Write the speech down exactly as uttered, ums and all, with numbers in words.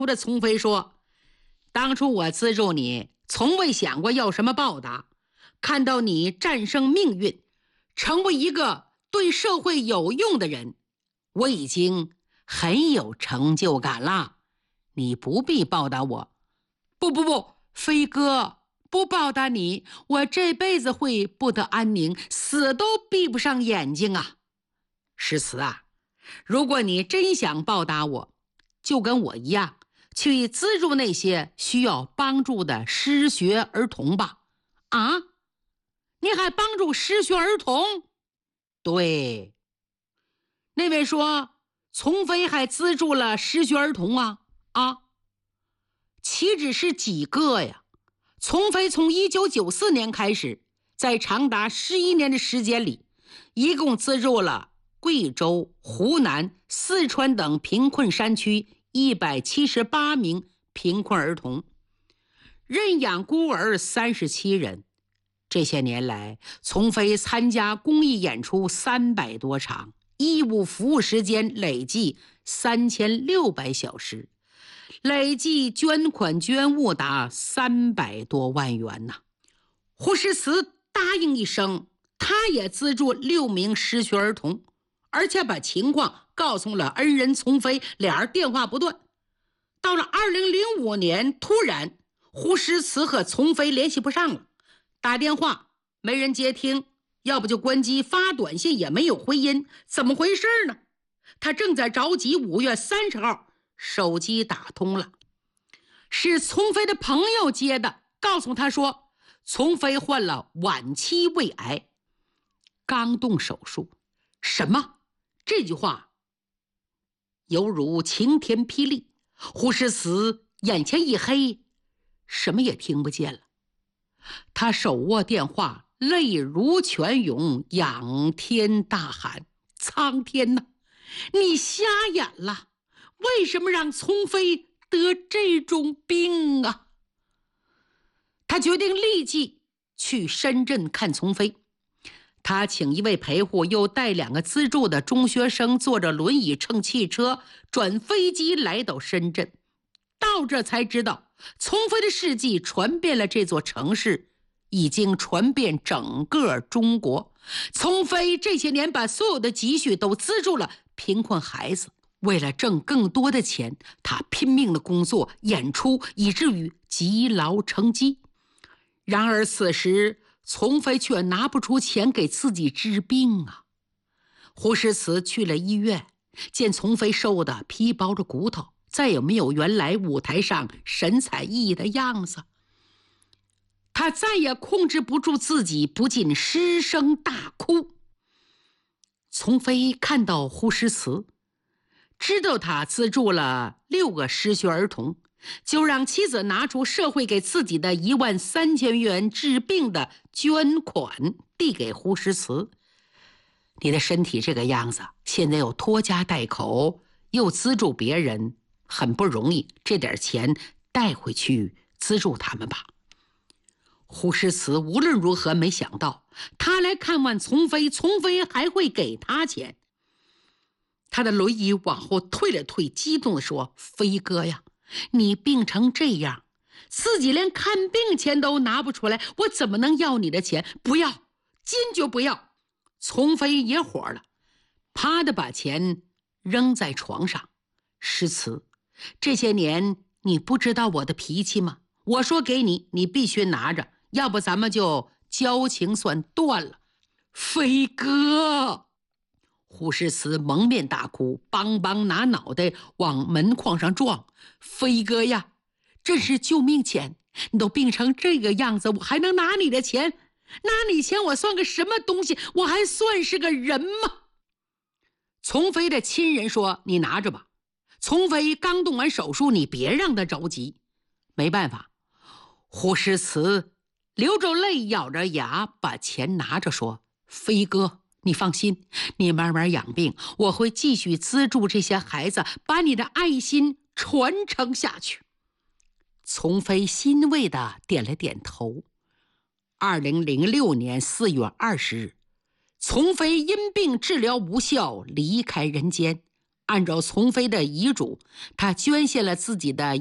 的丛飞说：“当初我资助你，从未想过要什么报答。看到你战胜命运，成为一个对社会有用的人，我已经很有成就感了。你不必报答我。”“不不不，飞哥，不报答你，我这辈子会不得安宁，死都闭不上眼睛啊。”“诗词啊，如果你真想报答我，就跟我一样，去资助那些需要帮助的失学儿童吧。”“啊，你还帮助失学儿童？”“对。”那位说：“丛飞还资助了失学儿童啊？”“啊，岂止是几个呀？丛飞从一九九四年开始，在长达十一年的时间里，一共资助了贵州、湖南、四川等贫困山区一百七十八名贫困儿童，认养孤儿三十七人。这些年来，丛飞参加公益演出三百多场，义务服务时间累计三千六百小时，累计捐款捐物达三百多万元呐。”胡诗词答应一声，他也资助六名失学儿童，而且把情况告诉了恩人丛飞，俩人电话不断。到了二零零五年，突然胡诗词和丛飞联系不上了，打电话没人接听，要不就关机，发短信也没有回音，怎么回事呢？他正在着急，五月三十号手机打通了，是丛飞的朋友接的，告诉他说丛飞患了晚期胃癌，刚动手术。什么？这句话犹如晴天霹雳，胡诗词眼前一黑，什么也听不见了。他手握电话，泪如泉涌，仰天大喊：“苍天哪，你瞎眼了！为什么让丛飞得这种病啊？”他决定立即去深圳看丛飞。他请一位陪护，又带两个资助的中学生，坐着轮椅乘汽车转飞机来到深圳。到这才知道，丛飞的事迹传遍了这座城市，已经传遍整个中国。丛飞这些年把所有的积蓄都资助了贫困孩子，为了挣更多的钱，他拼命的工作演出，以至于积劳成疾。然而此时丛飞却拿不出钱给自己治病啊！胡诗词去了医院，见丛飞瘦的皮包着骨头，再也没有原来舞台上神采奕奕的样子。他再也控制不住自己，不禁失声大哭。丛飞看到胡诗词，知道他资助了六个失学儿童，就让妻子拿出社会给自己的一万三千元治病的捐款递给胡诗词。“你的身体这个样子，现在又拖家带口，又资助别人，很不容易，这点钱带回去资助他们吧。”胡诗词无论如何没想到，他来看望丛飞，丛飞还会给他钱。他的轮椅往后退了退，激动地说：“飞哥呀，你病成这样，自己连看病钱都拿不出来，我怎么能要你的钱？不要，坚决不要！”丛飞也火了，啪的把钱扔在床上。“诗词，这些年你不知道我的脾气吗？我说给你，你必须拿着，要不咱们就交情算断了。”“飞哥！”胡诗词蒙面大哭，梆梆拿脑袋往门框上撞。“飞哥呀，这是救命钱，你都病成这个样子，我还能拿你的钱？拿你钱我算个什么东西？我还算是个人吗？”丛飞的亲人说：“你拿着吧，丛飞刚动完手术，你别让他着急。”没办法，胡诗词流着泪，咬着牙把钱拿着说：“飞哥，你放心，你慢慢养病，我会继续资助这些孩子，把你的爱心传承下去。”丛飞欣慰地点了点头。二零零六年四月二十日，丛飞因病治疗无效离开人间。 按照从妃的遗嘱，他捐献了自己的